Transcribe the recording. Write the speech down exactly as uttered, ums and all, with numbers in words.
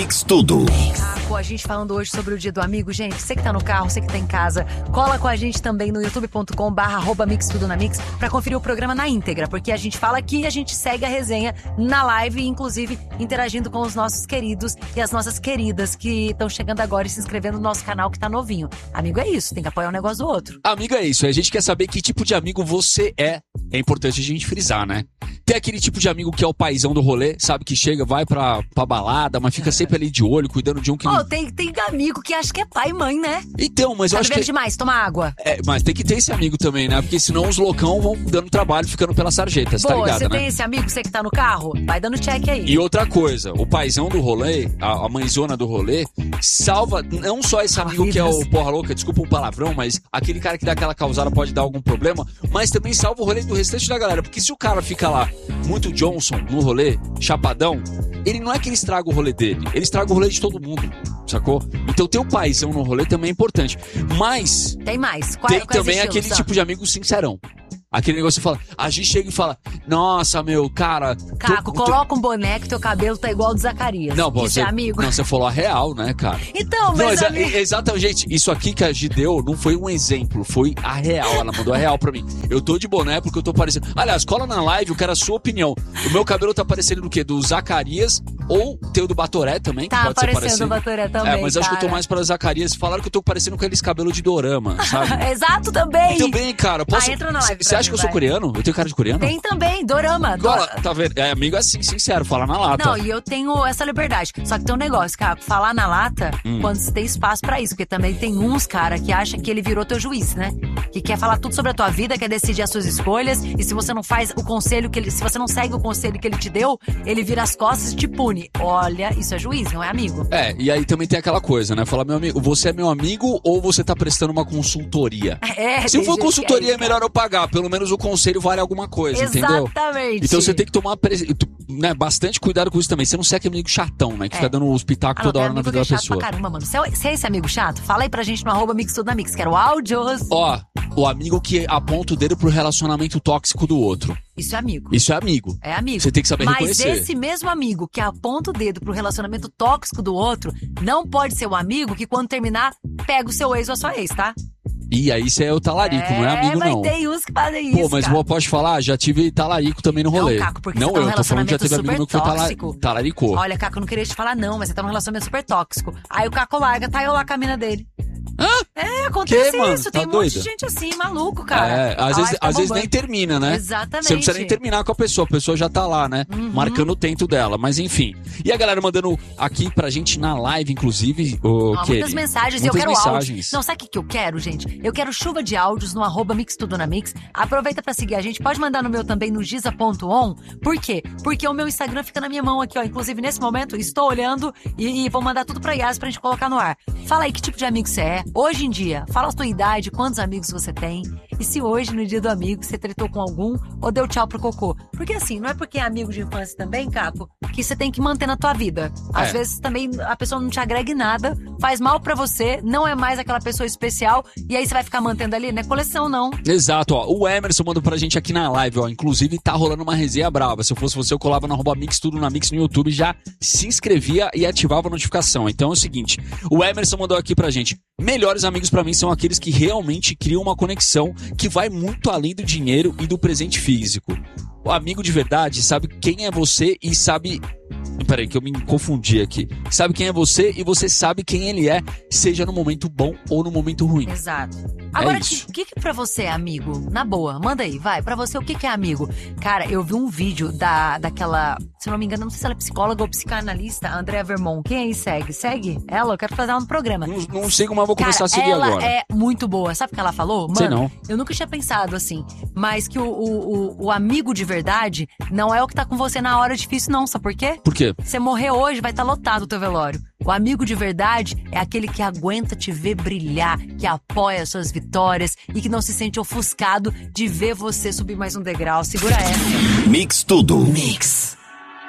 Mix Tudo. Caco, a gente falando hoje sobre o Dia do Amigo. Gente, você que tá no carro, você que tá em casa, cola com a gente também no youtube ponto com barra arroba Mix Tudo na Mix pra conferir o programa na íntegra, porque a gente fala aqui e a gente segue a resenha na live, inclusive interagindo com os nossos queridos e as nossas queridas que estão chegando agora e se inscrevendo no nosso canal que tá novinho. Amigo é isso, tem que apoiar um negócio do outro. Amigo é isso, a gente quer saber que tipo de amigo você é. É importante a gente frisar, né? Tem aquele tipo de amigo que é o paizão do rolê, sabe? Que chega, vai pra, pra balada, mas fica sempre ali de olho, cuidando de um que... Oh, tem, tem amigo que acha que é pai e mãe, né? Então, mas eu tá acho que... bebendo demais, toma água. É, mas tem que ter esse amigo também, né? Porque senão os loucão vão dando trabalho, ficando pela sarjeta, você tá ligado, você né? tem esse amigo, você que tá no carro? Vai dando check aí. E outra coisa, o paizão do rolê, a, a mãezona do rolê, salva não só esse amigo que é o porra louca, desculpa um palavrão, mas aquele cara que dá aquela causada pode dar algum problema, mas também salva o rolê do restante da galera, porque se o cara fica lá muito Johnson no rolê, chapadão, ele não é que ele estraga o rolê dele, ele estraga o rolê de todo mundo, sacou? Então ter o paizão no rolê também é importante, mas... Tem mais. Qual, tem quais também estilos, aquele só? tipo de amigo sincerão. Aquele negócio que fala, a gente chega e fala, nossa, meu, cara... Caco, tô, tô... coloca um boné que teu cabelo tá igual ao do Zacarias. Não, bom, Isso você, é amigo? Não, você falou a real, né, cara? Então, mas... Não, exa amigo... exatamente, gente, isso aqui que a Gi deu não foi um exemplo, foi a real, ela mandou a real pra mim. Eu tô de boné porque eu tô parecendo... Aliás, cola na live, eu quero a sua opinião. O meu cabelo tá parecendo do quê? Do Zacarias ou teu do Batoré também? Tá pode ser parecendo o Batoré também, É, mas acho que eu tô cara. mais pra Zacarias. Falaram que eu tô parecendo com aqueles cabelos de dorama, sabe? Exato, também. Também, cara. Posso... Ah, entra na live Você pra acha mim, que eu sou vai. coreano? Eu tenho cara de coreano? Tem também, dorama. Cola, tá vendo? É, amigo assim, sincero, fala na lata. Não, e eu tenho essa liberdade. Só que tem um negócio, cara, falar na lata Hum. quando você tem espaço pra isso. Porque também tem uns, cara, que acham que ele virou teu juiz, né? Que quer falar tudo sobre a tua vida, quer decidir as suas escolhas. E se você não faz o conselho que ele... Se você não segue o conselho que ele te deu, ele vira as costas e te pune. Olha, isso é juiz, não é amigo. É, e aí também tem aquela coisa, né? Falar, meu amigo, você é meu amigo ou você tá prestando uma consultoria? É, Se tem for gente consultoria, que é melhor eu pagar. Pelo menos o conselho vale alguma coisa, entendeu? Exatamente. Então você tem que tomar pre... né, bastante cuidado com isso também. Você não ser aquele amigo chatão, né? Que É. fica dando os pitacos Ah, não, toda tem hora na amigo vida que é da chato pra pessoa. caramba, mano. Se é, se é esse amigo chato, fala aí pra gente no arroba Mix Tudo na Mix. Quero áudios. Ó, o amigo que aponta o dedo pro relacionamento tóxico do outro. Isso é amigo. Isso é amigo. É amigo. Você tem que saber Mas reconhecer. esse mesmo amigo que aponta o dedo pro relacionamento tóxico do outro, não pode ser o amigo que quando terminar, pega o seu ex ou a sua ex, tá? E aí você é o talarico, não é amigo, mas não. tem uns que fazem Pô, isso, mas cara. eu posso falar, já tive talarico também no rolê. Não, Caco, porque não você tá num eu, tô falando que já teve amigo meu que foi tala... tóxico. talaricou. Olha, Caco, eu não queria te falar não, mas você tá num relacionamento super tóxico. Aí o Caco larga, tá eu lá com a mina dele. Hã? É, acontece Que, mano? isso. Tá Tem um doida? monte de gente assim, maluco, cara. É, A às, live vezes, tá às vezes nem bombando. termina, né? Exatamente. Você não precisa nem terminar com a pessoa, a pessoa já tá lá, né? Uhum. Marcando o tento dela, mas enfim. E a galera mandando aqui pra gente na live, inclusive, o Ó, que muitas mensagens e eu Muitas quero mensagens. áudio. Não, sabe o que, que eu quero, gente? Eu quero chuva de áudios no arroba Mix Tudo na Mix. Aproveita pra seguir a gente. Pode mandar no meu também, no giza ponto on. Por quê? Porque o meu Instagram fica na minha mão aqui, ó. Inclusive, nesse momento, estou olhando e, e vou mandar tudo pra Yas pra gente colocar no ar. Fala aí que tipo de amigo você é. Hoje em dia, fala a sua idade, quantos amigos você tem. E se hoje, no dia do amigo, você tretou com algum ou deu tchau pro cocô. Porque assim, não é porque é amigo de infância também, Caco, que você tem que manter na tua vida. Às É. vezes também a pessoa não te agrega em nada, faz mal pra você, não é mais aquela pessoa especial, e aí você vai ficar mantendo ali, não é coleção não. Exato, ó. O Emerson mandou pra gente aqui na live, ó. Inclusive, tá rolando uma resenha brava. Se eu fosse você, eu colava no arroba Mix Tudo na Mix no YouTube, já se inscrevia e ativava a notificação. Então é o seguinte, o Emerson mandou aqui pra gente. Melhores amigos pra mim são aqueles que realmente criam uma conexão que vai muito além do dinheiro e do presente físico. O amigo de verdade sabe quem é você e sabe... Peraí, que eu me confundi aqui. Sabe quem é você e você sabe quem ele é, seja no momento bom ou no momento ruim. Exato. Agora, o isso. que, que que pra você é amigo? Na boa, manda aí, vai. Pra você, o que, que é amigo? Cara, eu vi um vídeo da, daquela, se eu não me engano, não sei se ela é psicóloga ou psicanalista, a Andrea Vermont. Quem aí segue? Segue? Ela, eu quero fazer ela no programa. Não, não sei como eu vou começar Cara, a seguir ela agora. é muito boa. Sabe o que ela falou? Mano, Sei não. eu nunca tinha pensado assim. Mas que o, o, o, o amigo de verdade não é o que tá com você na hora difícil, não. Sabe por quê? Por quê? Você morrer hoje, vai estar lotado o teu velório. O amigo de verdade é aquele que aguenta te ver brilhar, que apoia as suas vitórias e que não se sente ofuscado de ver você subir mais um degrau. Segura essa. Mix Tudo. Mix.